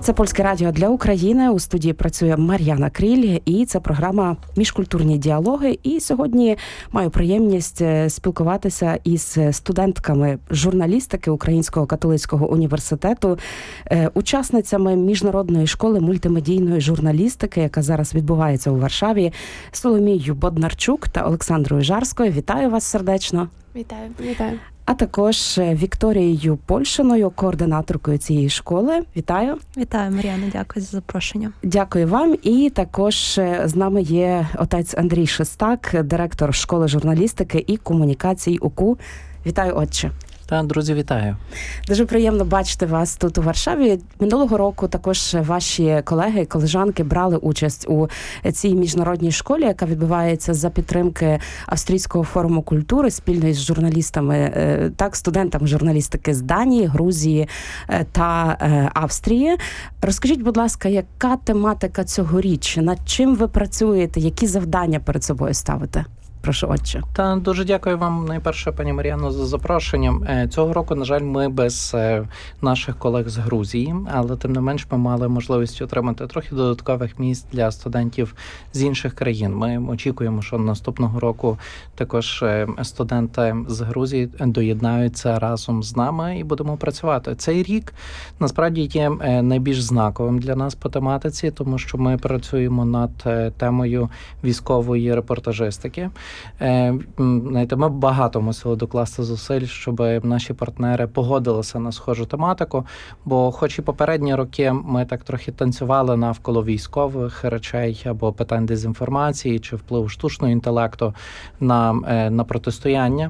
Це Польське радіо для України. У студії працює Мар'яна Кріль, і це програма «Міжкультурні діалоги». І сьогодні маю приємність спілкуватися із студентками журналістики Українського католицького університету, учасницями Міжнародної школи мультимедійної журналістики, яка зараз відбувається у Варшаві, Соломією Боднарчук та Олександрою Жарською. Вітаю вас сердечно. Вітаю. Вітаю. А також Вікторією Польшиною, координаторкою цієї школи. Вітаю. Вітаю, Мар'яна, дякую за запрошення. Дякую вам. І також з нами є отець Андрій Шестак, директор школи журналістики і комунікацій УКУ. Вітаю, отче. Та, друзі, вітаю. Дуже приємно бачити вас тут у Варшаві. Минулого року також ваші колеги і колежанки брали участь у цій міжнародній школі, яка відбувається за підтримки Австрійського форуму культури спільно із журналістами, студентами журналістики з Данії, Грузії та Австрії. Розкажіть, будь ласка, яка тематика цьогоріч? Над чим ви працюєте? Які завдання перед собою ставите? Прошу, отче. Та дуже дякую вам, найперше, пані Мар'яно, за запрошення. Цього року, на жаль, ми без наших колег з Грузії, але тим не менш ми мали можливість отримати трохи додаткових місць для студентів з інших країн. Ми очікуємо, що наступного року також студенти з Грузії доєднаються разом з нами і будемо працювати. Цей рік, насправді, є найбільш знаковим для нас по тематиці, тому що ми працюємо над темою військової репортажистики. Знаєте, ми багато мусили докласти зусиль, щоб наші партнери погодилися на схожу тематику, бо хоч і попередні роки ми так трохи танцювали навколо військових речей або питань дезінформації чи впливу штучного інтелекту на протистояння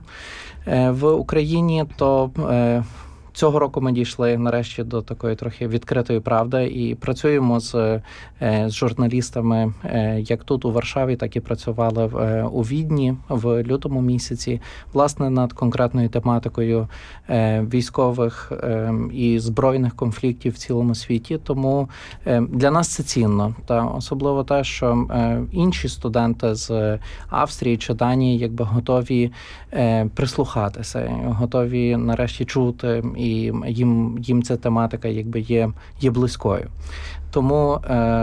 в Україні, то цього року ми дійшли нарешті до такої трохи відкритої правди і працюємо з журналістами як тут у Варшаві, так і працювали у Відні в лютому місяці, власне, над конкретною тематикою військових і збройних конфліктів в цілому світі. Тому для нас це цінно. Та особливо те, що інші студенти з Австрії чи Данії якби готові прислухатися, готові нарешті чути, і їм ця тематика якби є близькою. Тому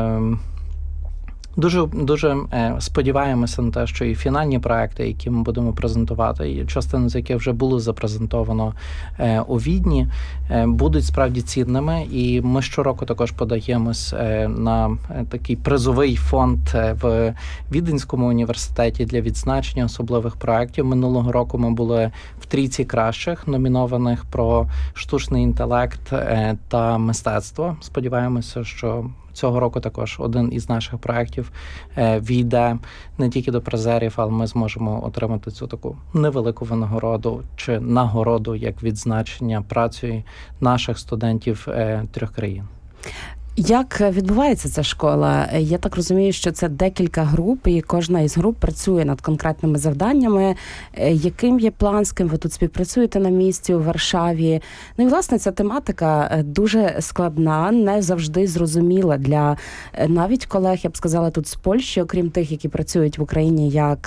дуже сподіваємося на те, що і фінальні проекти, які ми будемо презентувати, і частину з яких вже було запрезентовано у Відні, будуть справді цінними. І ми щороку також подаємось на такий призовий фонд в Віденському університеті для відзначення особливих проєктів. Минулого року ми були в трійці кращих, номінованих про штучний інтелект та мистецтво. Сподіваємося, що цього року також один із наших проєктів війде не тільки до призерів, але ми зможемо отримати цю таку невелику винагороду чи нагороду як відзначення праці наших студентів трьох країн. Як відбувається ця школа? Я так розумію, що це декілька груп, і кожна із груп працює над конкретними завданнями. Яким є план, з ким ви тут співпрацюєте на місці у Варшаві? Ну і, власне, ця тематика дуже складна, не завжди зрозуміла для навіть колег, я б сказала, тут з Польщі, окрім тих, які працюють в Україні як